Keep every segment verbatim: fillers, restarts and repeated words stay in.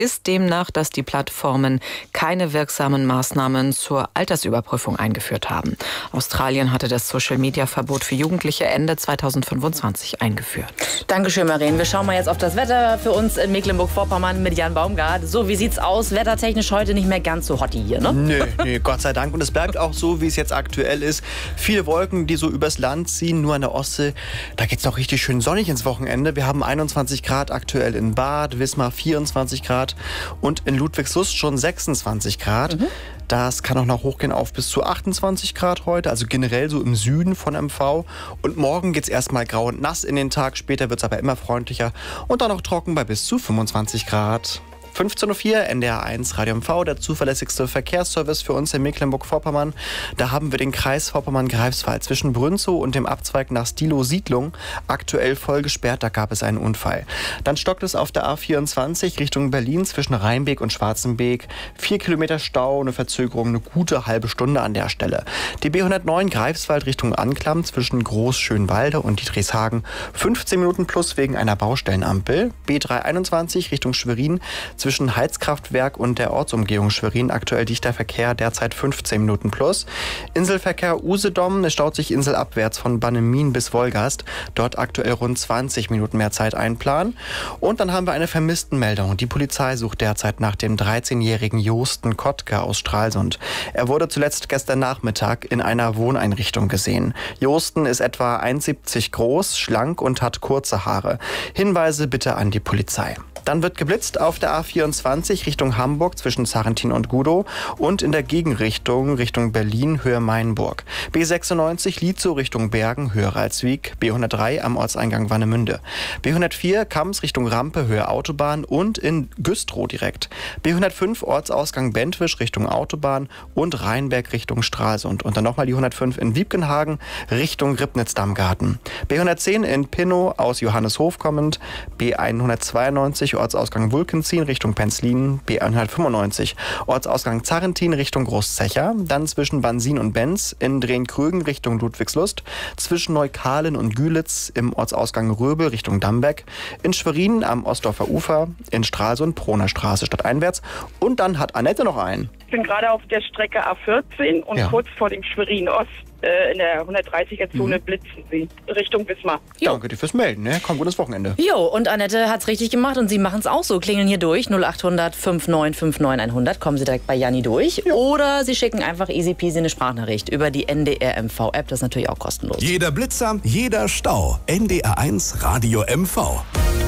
ist demnach, dass die Plattformen keine wirksamen Maßnahmen zur Altersüberprüfung eingeführt haben. Australien hatte das Social-Media-Verbot für Jugendliche Ende zweitausendfünfundzwanzig eingeführt. Dankeschön, Maren. Wir schauen mal jetzt auf das Wetter für uns in Mecklenburg-Vorpommern mit Jan Baumgart. So, wie sieht's aus? Wettertechnisch heute nicht mehr ganz so hotty hier, ne? Nö, nö, Gott sei Dank. Und es bleibt auch so, wie es jetzt aktuell ist. Viele Wolken, die so übers Land ziehen, nur an der Ostsee. Da geht's noch richtig schön sonnig ins Wochenende. Wir haben einundzwanzig Grad aktuell in Bad, Wismar vierundzwanzig Grad und in Ludwigslust schon sechsundzwanzig Grad. Mhm. Das kann auch noch hochgehen auf bis zu achtundzwanzig Grad heute, also generell so im Süden von M V. Und morgen geht es erstmal grau und nass in den Tag, später wird es aber immer freundlicher und dann noch trocken bei bis zu fünfundzwanzig Grad. fünfzehn Uhr vier, N D R eins Radio M V, der zuverlässigste Verkehrsservice für uns in Mecklenburg-Vorpommern. Da haben wir den Kreis Vorpommern-Greifswald zwischen Brünzow und dem Abzweig nach Stilo-Siedlung aktuell voll gesperrt, da gab es einen Unfall. Dann stockt es auf der A vierundzwanzig Richtung Berlin zwischen Rheinbeek und Schwarzenbeek. Vier Kilometer Stau, eine Verzögerung, eine gute halbe Stunde an der Stelle. Die B hundertneun Greifswald Richtung Anklam zwischen Groß-Schönwalde und Dietrichshagen. fünfzehn Minuten plus wegen einer Baustellenampel. B dreihunderteinundzwanzig Richtung Schwerin zwischen Heizkraftwerk und der Ortsumgehung Schwerin aktuell dichter Verkehr, derzeit fünfzehn Minuten plus. Inselverkehr Usedom, es staut sich inselabwärts von Bannemin bis Wolgast. Dort aktuell rund zwanzig Minuten mehr Zeit einplanen. Und dann haben wir eine Vermisstenmeldung. Die Polizei sucht derzeit nach dem dreizehnjährigen Josten Kottke aus Stralsund. Er wurde zuletzt gestern Nachmittag in einer Wohneinrichtung gesehen. Josten ist etwa eins Komma siebzig groß, schlank und hat kurze Haare. Hinweise bitte an die Polizei. Dann wird geblitzt auf der A vierundzwanzig Richtung Hamburg zwischen Sarrentin und Gudow und in der Gegenrichtung Richtung Berlin Höhe Mainburg. B sechsundneunzig Lietzow Richtung Bergen Höhe Ralswiek, B hundertdrei am Ortseingang Warnemünde. B hundertvier Kams Richtung Rampe Höhe Autobahn und in Güstrow direkt. B hundertfünf Ortsausgang Bentwisch Richtung Autobahn und Rheinberg Richtung Stralsund. Und dann nochmal die hundertfünf in Wiebkenhagen Richtung Ribnitz-Dammgarten. B hundertzehn in Pinnow aus Johanneshof kommend. B hundertzweiundneunzig Ortsausgang Wulkenzien Richtung Penzlin, B hundertfünfundneunzig Ortsausgang Zarrentin Richtung Großzecher, dann zwischen Bansin und Benz in Drehn-Krögen Richtung Ludwigslust, zwischen Neukahlen und Gülitz im Ortsausgang Röbel Richtung Dambeck, in Schwerin am Ostdorfer Ufer, in Stralsund Proner Straße stadteinwärts und dann hat Annette noch einen. Ich bin gerade auf der Strecke A vierzehn und ja. kurz vor dem Schwerin Ost äh, in der hundertdreißiger Zone mhm. blitzen sie Richtung Wismar. Jo. Danke dir fürs Melden, ne? Komm, gutes Wochenende. Jo, und Annette hat's richtig gemacht und Sie machen es auch so. Klingeln hier durch null acht hundert fünfundneunzig neunundfünfzig hundert. Kommen Sie direkt bei Janni durch. Jo. Oder Sie schicken einfach easy peasy eine Sprachnachricht über die N D R M V-App. Das ist natürlich auch kostenlos. Jeder Blitzer, jeder Stau. N D R eins Radio M V.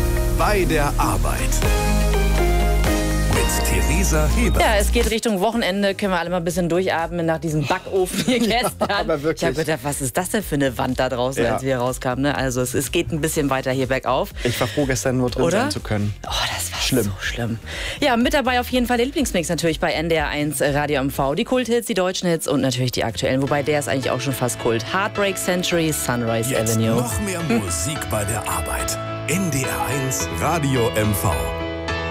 Bei der Arbeit. Theresa Heber. Ja, es geht Richtung Wochenende. Können wir alle mal ein bisschen durchatmen nach diesem Backofen hier gestern. Ja, aber wirklich. Ich habe gedacht, was ist das denn für eine Wand da draußen, ja. als wir rauskamen. Ne? Also es, es geht ein bisschen weiter hier bergauf. Ich war froh, gestern nur drin Oder? sein zu können. Oh, das war schlimm. so schlimm. Ja, mit dabei auf jeden Fall der Lieblingsmix natürlich bei N D R eins Radio M V. Die Kulthits, die deutschen Hits und natürlich die aktuellen. Wobei der ist eigentlich auch schon fast Kult. Heartbreak Century, Sunrise Jetzt Avenue. noch mehr Musik bei der Arbeit. N D R eins Radio M V.